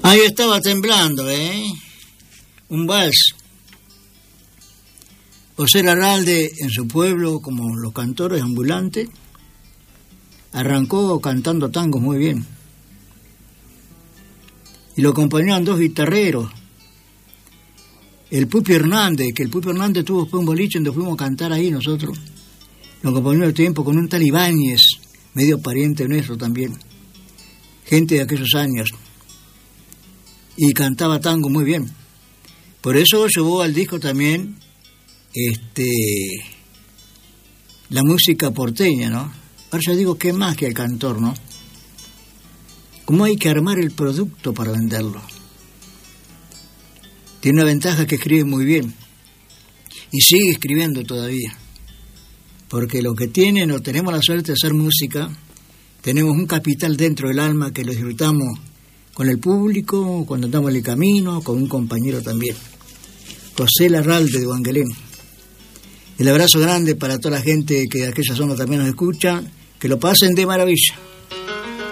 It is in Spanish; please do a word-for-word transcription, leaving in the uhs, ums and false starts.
Ahí estaba temblando, ¿eh? Un vals. José Larralde, en su pueblo, como los cantores ambulantes, arrancó cantando tangos muy bien. Y lo acompañaban dos guitarreros. El Pupi Hernández, que el Pupi Hernández tuvo después un boliche donde fuimos a cantar ahí nosotros. Lo acompañó el tiempo con un tal Ibáñez, medio pariente nuestro también. Gente de aquellos años. Y cantaba tango muy bien. Por eso llevó al disco también este la música porteña, ¿no? Ahora yo digo, ¿qué más que el cantor, no? ¿Cómo hay que armar el producto para venderlo? Tiene una ventaja que escribe muy bien. Y sigue escribiendo todavía. Porque lo que tienen, o tenemos la suerte de hacer música, tenemos un capital dentro del alma que lo disfrutamos con el público, cuando andamos en el camino, con un compañero también. José Larralde de Wangelén. El abrazo grande para toda la gente que de aquella zona también nos escucha. Que lo pasen de maravilla.